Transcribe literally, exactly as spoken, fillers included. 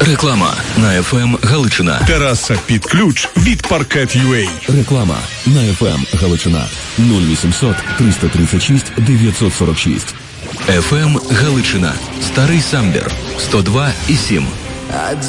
Реклама на еф ем Галичина. Тераса під ключ від Паркет.ua. Реклама на еф ем Галичина. нуль вісімсот триста тридцять шість дев'ятсот сорок шість. еф ем Галичина. Старий Самбір. сто два і сім.